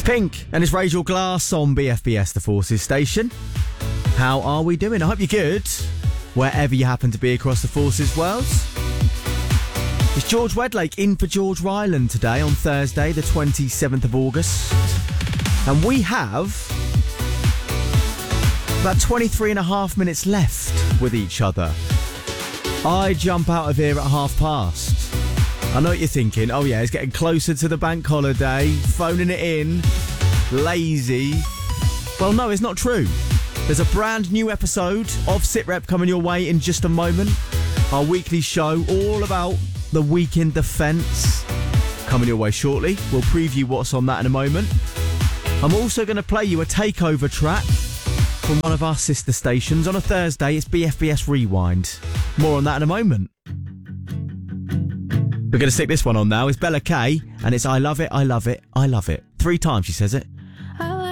Pink and it's Rachel Glass on BFBS, the Forces station. How are we doing? I hope you're good, wherever you happen to be across the Forces world. It's George Wedlake in for George Ryland today on Thursday, the 27th of August. And we have about 23 and a half minutes left with each other. I jump out of here at past. I know what you're thinking. Oh yeah, it's getting closer to the bank holiday, phoning it in, lazy. Well, no, it's not true. There's a brand new episode of SitRep coming your way in just a moment. Our weekly show all about the week in defence coming your way shortly. We'll preview what's on that in a moment. I'm also going to play you a takeover track from one of our sister stations. On a Thursday, it's BFBS Rewind. More on that in a moment. We're going to stick this one on now. It's Bella K, and it's I love it, I love it, I love it. 3 times she says it.